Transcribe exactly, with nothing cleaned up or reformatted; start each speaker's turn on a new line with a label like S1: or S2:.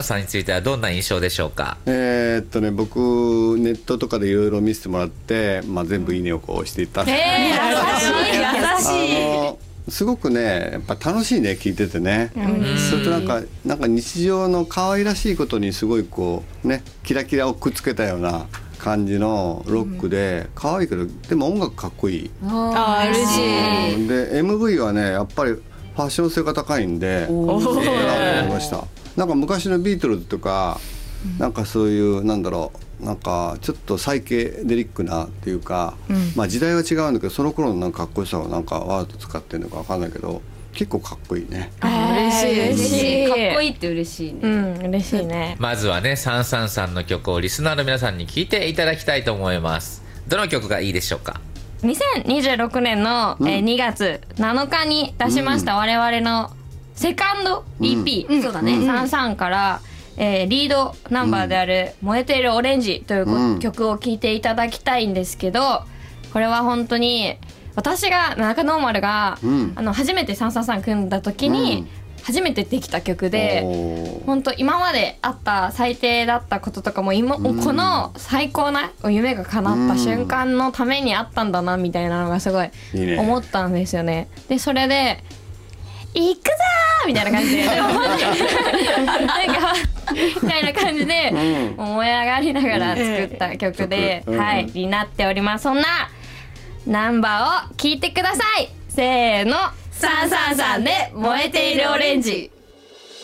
S1: さんについてはどんな印象でしょうか？
S2: えー、っとね僕ネットとかでいろいろ見せてもらって、まあ、全部いいねをこうしていったんで、
S3: えー、優しい優しい。
S2: あのすごくねやっぱ楽しいね聞いててね、それとなんかなんか日常の可愛らしいことにすごいこうねキラキラをくっつけたような感じのロックで可愛いけどでも音楽かっこいい。
S3: あー嬉しい。
S2: で エムブイ はねやっぱりファッション性が高いんでいいなと思いました。なんか昔のビートルズとかなんかそういうなんだろうなんかちょっとサイケデリックなっていうか、うん、まあ時代は違うんだけどその頃のなんかかっこよさをなんかワード使ってるのかわかんないけど結構かっこいいね。
S3: あ嬉しい嬉しい。
S4: かっこいいって嬉しいね。
S3: うん嬉しいね。
S1: まずはねさんさんさんの曲をリスナーの皆さんに聴いていただきたいと思います。どの曲がいいでしょうか？
S3: にせんにじゅうろくねんの、うん、えにがつなのかに出しました、うん、我々のセカンド イーピー、うん、そうだね、さんさんから、えー、リードナンバーである「燃えているオレンジ」という、うん、曲を聴いていただきたいんですけど、これは本当に私が中野丸が、うん、あの初めてさんさんさん組んだ時に、うん、初めてできた曲で、本当今まであった最低だったこととかも今、うん、この最高な夢が叶った瞬間のためにあったんだなみたいなのがすごい思ったんですよね。いいね。でそれで行くぞーみたいな感じでなんかみたいな感じで、うん、燃え上がりながら作った曲で、うん、はい、になっております。そんなナンバーを聴いてください。せーの、さんさんさんで燃えているオレンジ。